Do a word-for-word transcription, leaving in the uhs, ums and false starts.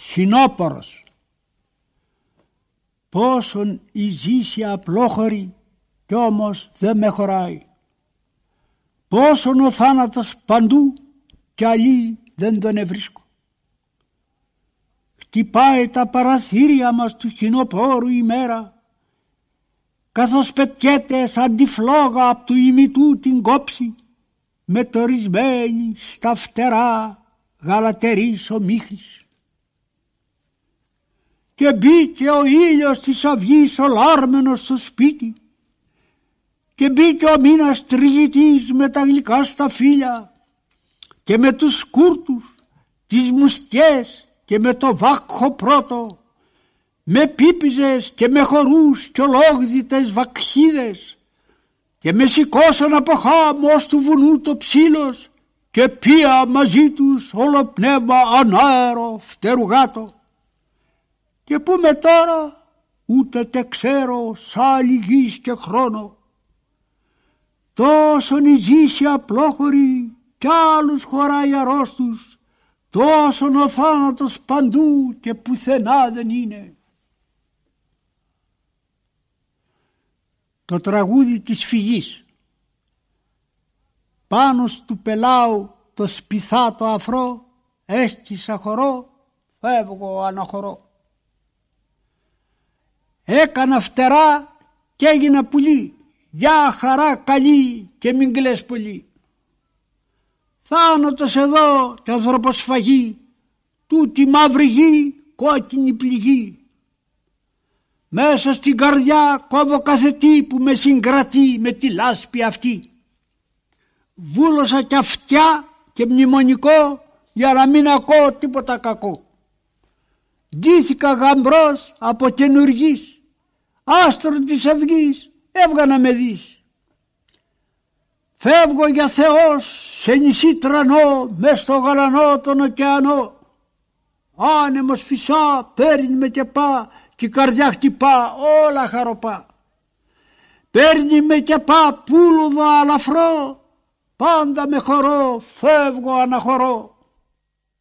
χινόπορος. Πόσον η ζήση απλόχωρη κι όμως δεν με χωράει. Πόσον ο θάνατος παντού κι αλλή δεν τον ευρίσκω. Χτυπάει τα παραθύρια μας του χινοπόρου η μέρα, καθώς πετιέται σαν τη φλόγα απ' του ημιτού την κόψη, μετορισμένη στα φτερά γαλατερής ομίχλης. Και μπήκε ο ήλιος της αυγής ολάρμενος στο σπίτι, και μπήκε ο μήνας τριγητής με τα γλυκά σταφύλια και με τους σκούρτους, τις μουστιές και με το βάκχο πρώτο, με πίπιζες και με χορούς και ολόγδητες βακχίδες, και με σηκώσαν από χάμω ως του βουνού το ψήλος και πία μαζί τους όλο πνεύμα ανάερο φτερουγάτο. Και πού με τώρα, ούτε τε ξέρω σ' άλλη γης και χρόνο. Τόσον η ζήση απλόχωρη κι άλλους χωράει αρρώστους, τόσον ο θάνατος παντού και πουθενά δεν είναι. Το τραγούδι της φυγής. Πάνω στου πελάου το σπιθάτο αφρό, έστησα χορό, φεύγω αναχωρώ. Έκανα φτερά και έγινα πουλί, για χαρά καλή και μην κλαις πολύ. Θάνατος εδώ κι ανθρωποσφαγή, τούτη μαύρη γη κόκκινη πληγή. Μέσα στην καρδιά κόβω κάθε τι που με συγκρατεί με τη λάσπη αυτή. Βούλωσα κι αυτιά και μνημονικό για να μην ακούω τίποτα κακό. Ντύθηκα γαμπρός από καινουργής, άστρον της αυγής έβγα να με δεις. Φεύγω για Θεός σε νησί τρανό, μες στο γαλανό τον ωκεανό. Άνεμος φυσά, παίρνει με και πά, κι η καρδιά χτυπά όλα χαροπά. Παίρνει με και πά πουλουδο αλαφρό, πάντα με χορό φεύγω αναχωρώ.